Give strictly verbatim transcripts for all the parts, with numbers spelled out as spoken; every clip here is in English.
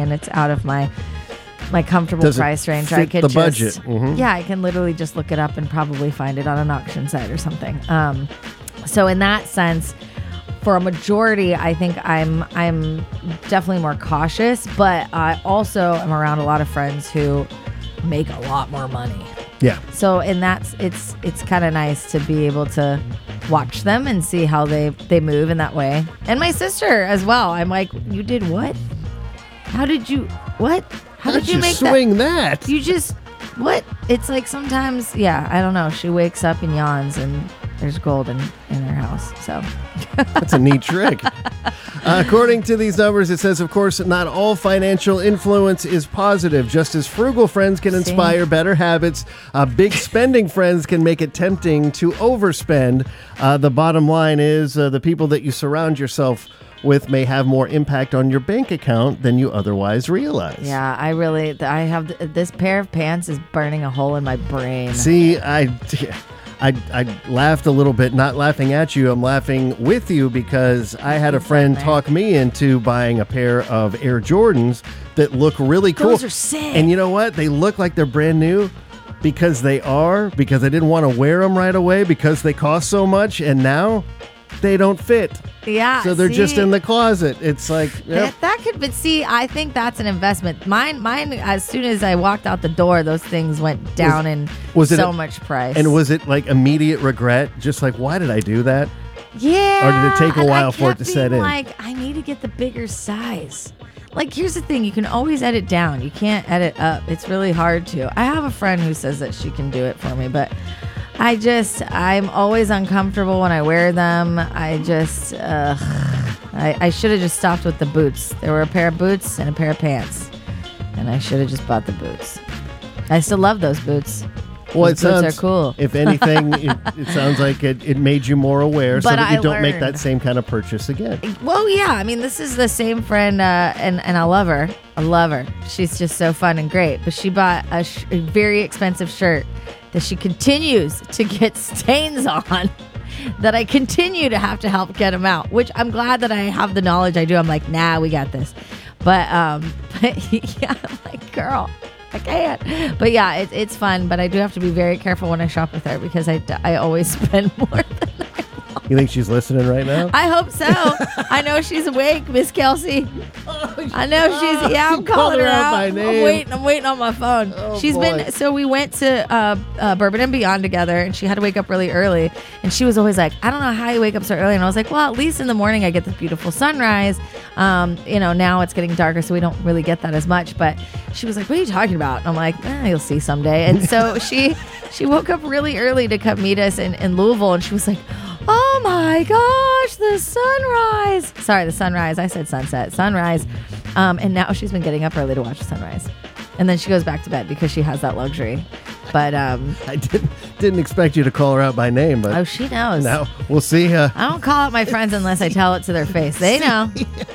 and it's out of my my comfortable Does it price range, fit I could the just budget? Mm-hmm. yeah, I can literally just look it up and probably find it on an auction site or something. Um, so in that sense, for a majority, I think I'm I'm definitely more cautious, but I also am around a lot of friends who make a lot more money. Yeah. So in that, it's it's kind of nice to be able to watch them and see how they they move in that way. And my sister as well. I'm like, you did what? How did you what? How How'd did you, you make swing that? that? You just what? It's like sometimes, yeah, I don't know. She wakes up and yawns, and there's gold in, in her house. So That's a neat trick. Uh, according to these numbers, it says, of course, not all financial influence is positive. Just as frugal friends can inspire better habits, uh, big spending friends can make it tempting to overspend. Uh, the bottom line is uh, the people that you surround yourself with may have more impact on your bank account than you otherwise realize. yeah, I really, I have th- this pair of pants is burning a hole in my brain. See, I... I, I laughed a little bit, not laughing at you. I'm laughing with you because I had a friend talk me into buying a pair of Air Jordans that look really cool. Those are sick. And you know what? They look like they're brand new because they are, because I didn't want to wear them right away because they cost so much, and now they don't fit. Yeah. So they're see? just in the closet. It's like, yep. That, that could, but see, I think that's an investment. Mine, mine. As soon as I walked out the door, those things went down in was it so a- much price. And was it like immediate regret? Just like, why did I do that? Yeah. Or did it take a and while I for it kept to set being in? Like, I need to get the bigger size. Like, here's the thing: you can always edit down. You can't edit up. It's really hard to. I have a friend who says that she can do it for me, but I just, I'm always uncomfortable when I wear them. I just, uh, I, I should have just stopped with the boots. There were a pair of boots and a pair of pants, and I should have just bought the boots. I still love those boots. Well, Those it boots sounds, are cool. If anything, it, it sounds like it, it made you more aware so But that you I don't make learned. that same kind of purchase again. Well, yeah. I mean, this is the same friend, uh, and and I love her. I love her. She's just so fun and great. But she bought a, sh- a very expensive shirt that she continues to get stains on. That I continue to have to help get them out. Which I'm glad that I have the knowledge I do. I'm like, nah, we got this. But um, but yeah, I'm like, girl, I can't. But yeah, it, it's fun. But I do have to be very careful when I shop with her because I, I always spend more than I want. You think she's listening right now? I hope so. I know she's awake, Miss Kelsey. I know she's. Yeah, I'm You calling called her her out out. by I'm name. waiting. I'm waiting on my phone. Oh, She's boy. been. So we went to uh, uh, Bourbon and Beyond together, and she had to wake up really early. And she was always like, "I don't know how you wake up so early." And I was like, "Well, at least in the morning I get this beautiful sunrise." Um, you know, now it's getting darker, so we don't really get that as much. But she was like, "What are you talking about?" And I'm like, eh, "You'll see someday." And so she she woke up really early to come meet us in, in Louisville, and she was like, "Oh my gosh, the sunrise." Sorry, the sunrise. I said sunset. Sunrise. Um, and now she's been getting up early to watch the sunrise. And then she goes back to bed because she has that luxury. But, um, I didn't didn't expect you to call her out by name, but oh, she knows. now we'll see. Uh, I don't call out my friends unless I tell it to their face. They know.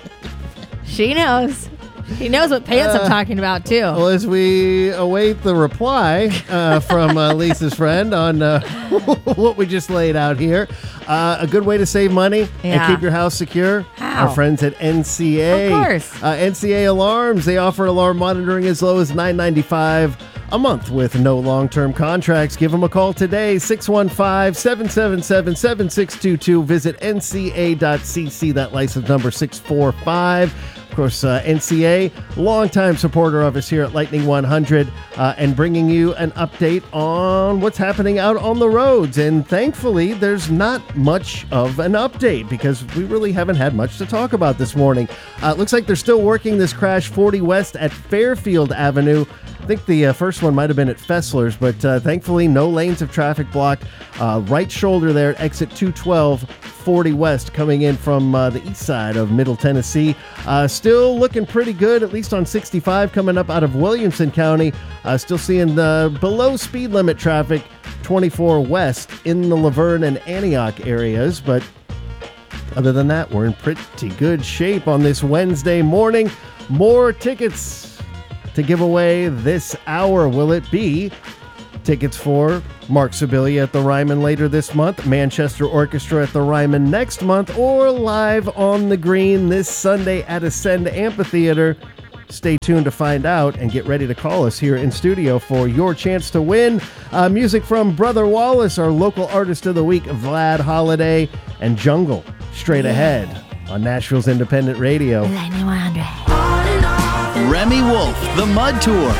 She knows. She knows what pants I'm talking about, too. well, as we await the reply uh, from uh, Lisa's friend on uh, what we just laid out here, uh, a good way to save money and Yeah. keep your house secure. How? Our friends at N C A. Of course. Uh, N C A Alarms. They offer alarm monitoring as low as nine ninety-five a month with no long-term contracts. Give them a call today, six one five, seven seven seven, seven six two two. Visit N C A dot C C, that license number six four five. Of course, uh, N C A, longtime supporter of us here at Lightning one hundred, uh, and bringing you an update on what's happening out on the roads. And thankfully, there's not much of an update because we really haven't had much to talk about this morning. Uh, it looks like they're still working this crash forty West at Fairfield Avenue. I think the uh, first one might have been at Fessler's, but uh, thankfully no lanes of traffic blocked. Uh, right shoulder there at exit two twelve, forty West, coming in from uh, the east side of Middle Tennessee. Uh, still looking pretty good, at least on sixty-five coming up out of Williamson County. Uh, still seeing the below speed limit traffic, twenty-four West in the Laverne and Antioch areas, but other than that, we're in pretty good shape on this Wednesday morning. More tickets to give away this hour. Will it be tickets for Mark Sibilia at the Ryman later this month, Manchester Orchestra at the Ryman next month, or live on the green this Sunday at Ascend Amphitheater? Stay tuned to find out and get ready to call us here in studio for your chance to win. Uh, music from Brother Wallace, our local artist of the week, Vlad Holiday, and Jungle, straight ahead on Nashville's Independent Radio. Lightning one hundred. Remy Wolf, The Mud Tour.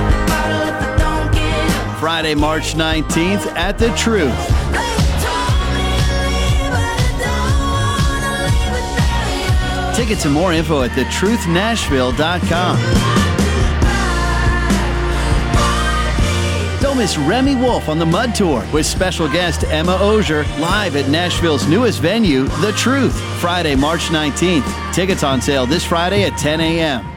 Friday, March nineteenth at The Truth. Tickets and more info at the truth nashville dot com. Don't miss Remy Wolf on The Mud Tour with special guest Emma Ozier live at Nashville's newest venue, The Truth, Friday, March nineteenth. Tickets on sale this Friday at ten a.m.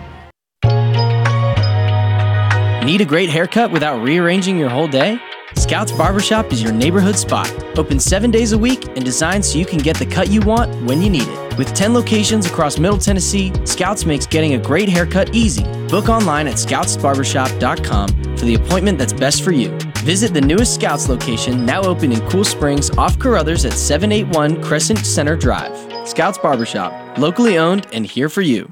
Need a great haircut without rearranging your whole day? Scouts Barbershop is your neighborhood spot. Open seven days a week and designed so you can get the cut you want when you need it. With ten locations across Middle Tennessee, Scouts makes getting a great haircut easy. Book online at scouts barbershop dot com for the appointment that's best for you. Visit the newest Scouts location, now open in Cool Springs off Carruthers at seven eighty-one Crescent Center Drive. Scouts Barbershop, locally owned and here for you.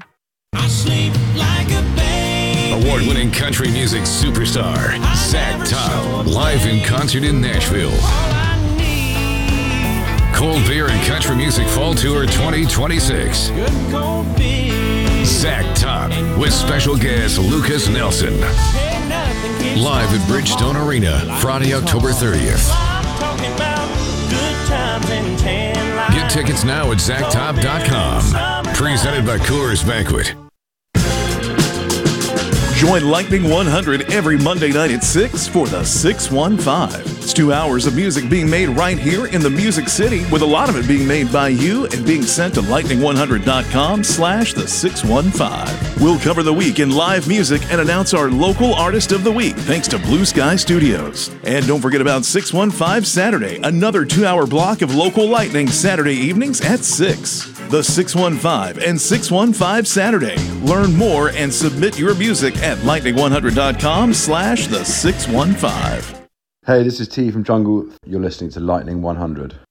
Award-winning country music superstar, Zach Top, live in concert in Nashville. Cold Beer and Country Music Fall Tour twenty twenty-six. Zach Top with special guest Lucas Nelson. Live at Bridgestone Arena, Friday, October thirtieth. Get tickets now at zach top dot com. Presented by Coors Banquet. Join Lightning one hundred every Monday night at six for the six one five. It's two hours of music being made right here in the Music City, with a lot of it being made by you and being sent to lightning one hundred dot com slash the six one five. We'll cover the week in live music and announce our local artist of the week, thanks to Blue Sky Studios. And don't forget about six one five Saturday, another two-hour block of local Lightning Saturday evenings at six. The six one five and six one five Saturday. Learn more and submit your music at lightning one hundred dot com slash the six one five. Hey, this is T from Jungle. You're listening to Lightning one hundred.